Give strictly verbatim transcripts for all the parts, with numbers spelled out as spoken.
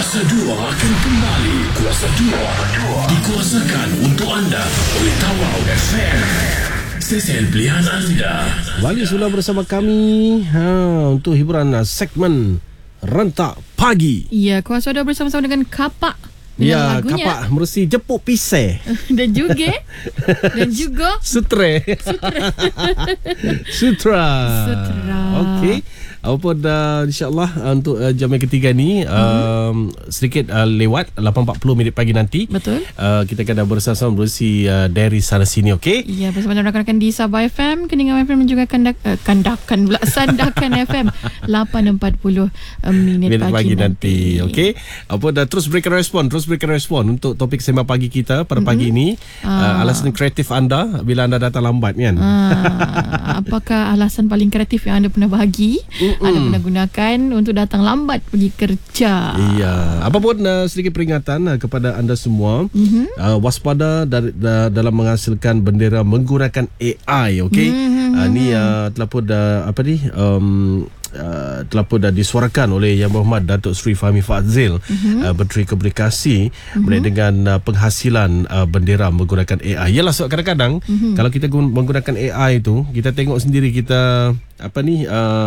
Kuasa dua akan kembali. Kuasa dua dikuasakan untuk anda oleh Tawau F M, stesen pilihan anda. Balik sudah bersama kami ha, untuk hiburan uh, segmen Rentak Pagi. Ya, Kuasa dah bersama-sama dengan Kapak. Ya, Kapak Mersi Jepuk Pisai. Dan juga Dan juga Sutra. Sutra. Sutra. Sutra. Okey. Apa dah insya-Allah uh, untuk uh, jam yang ketiga ni um, mm-hmm. sedikit uh, lewat lapan empat puluh minit pagi nanti. Betul. Uh, kita akan bersama-sama berusi uh, dari sana sini, okey? Ya, bersama rakan-rakan di Sabah F M, Keningau F M dan juga kandak, uh, kandakan pula Sandakan F M lapan empat puluh uh, minit, minit pagi, pagi nanti. nanti. Okey. Apa dah terus berikan respon, terus berikan respon untuk topik sembang pagi kita pada mm-hmm. pagi ini. Uh, alasan kreatif anda bila anda datang lambat kan? Uh, apakah alasan paling kreatif yang anda pernah bahagi? Mm-mm. Anda pernah gunakan untuk datang lambat pergi kerja. Iya. Apapun uh, sedikit peringatan uh, kepada anda semua, mm-hmm. uh, waspada dari, da, dalam menghasilkan bendera menggunakan A I, okey? Mm-hmm. Uh, ni uh, telah pun dah apa ni? Um, Uh, telah pun dah disuarakan oleh Yang Berhormat Datuk Seri Fahmi Fadzil, uh-huh. uh, Menteri Komunikasi, uh-huh. berkaitan dengan uh, penghasilan uh, bendera menggunakan A I. Yalah, sebab kadang-kadang uh-huh. kalau kita menggunakan A I tu, kita tengok sendiri kita apa ni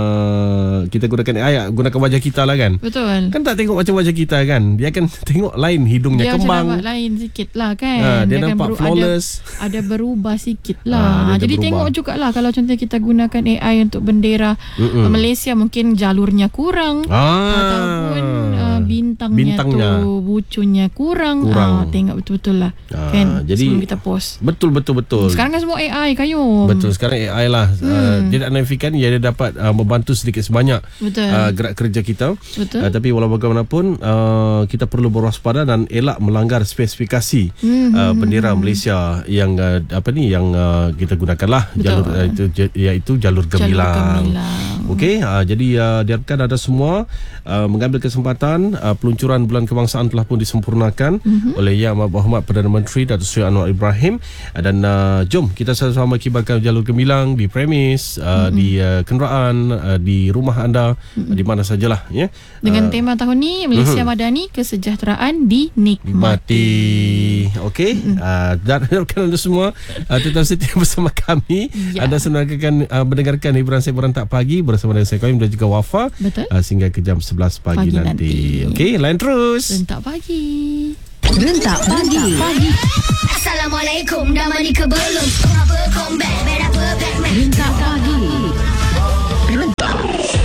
uh, kita gunakan A I, gunakan wajah kita lah kan. Betul. Kan tak tengok macam wajah kita kan. Dia akan tengok lain, hidungnya dia kembang. Dia lain sikit lah kan. Ha, dia, dia beru- nampak flawless. Ada, ada berubah sikit lah. Ha, Jadi berubah. tengok jugalah kalau contoh kita gunakan A I untuk bendera Mm-mm. Malaysia, mungkin jalurnya kurang ah. ataupun uh, bintangnya, bintangnya tu bucunya kurang, kurang. Uh, tengok betul-betul lah ah, kan. Jadi sebelum kita post. Betul betul betul. Sekarang kan semua A I kayu. Betul, sekarang A I lah. hmm. uh, Dia nak nafikan, dia dapat uh, membantu sedikit sebanyak uh, gerak kerja kita. Betul. Uh, tapi walau bagaimanapun uh, kita perlu berwaspada dan elak melanggar spesifikasi hmm. uh, bendera Malaysia yang uh, apa ni yang uh, kita gunakanlah. Betul. Jalur uh, itu iaitu jalur gemilang. Okey, uh, jadi uh, diharapkan ada semua uh, mengambil kesempatan. uh, peluncuran bulan kebangsaan telah pun disempurnakan mm-hmm. oleh Yang Berhormat Perdana Menteri Datuk Seri Anwar Ibrahim, uh, dan uh, jom kita sama-sama kibarkan jalur gemilang di premis, uh, mm-hmm. di uh, kenderaan, uh, di rumah anda, mm-hmm. uh, di mana sajalah ya. Dengan uh, tema tahun ni Malaysia mm-hmm. Madani, kesejahteraan dinikmati. Mati. Okey, mm-hmm. uh, dan harapkan anda semua uh, tetap setia bersama kami. Ya. Anda sedang akan uh, mendengarkan hiburan saya Rentak Pagi bersama dengan saya Qayyum dan juga Wafa. Betul. Uh, sehingga ke jam sebelas pagi, pagi nanti. nanti. Okey, lain terus. Rentak Pagi. Rentak Pagi. Pagi. Assalamualaikum, dah mandi ke belum? Apa comeback, beda apa back. Rentak Pagi. Rentak.